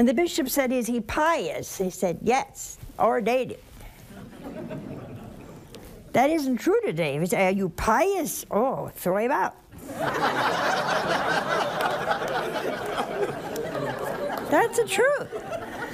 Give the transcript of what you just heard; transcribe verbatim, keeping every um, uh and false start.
And the bishop said, is he pious? He said, yes, ordained. That isn't true today. If you say, are you pious? Oh, throw him out. That's the truth.